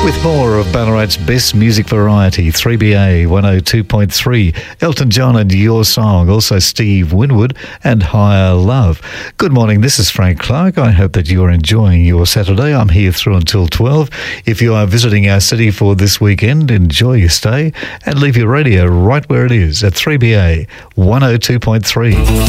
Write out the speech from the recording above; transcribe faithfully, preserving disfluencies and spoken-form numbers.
With more of Ballarat's best music variety, three B A one oh two point three, Elton John and Your Song, also Steve Winwood and Higher Love. Good morning, this is Frank Clark. I hope that you're enjoying your Saturday. I'm here through until twelve. If you are visiting our city for this weekend, enjoy your stay and leave your radio right where it is at three B A one oh two point three.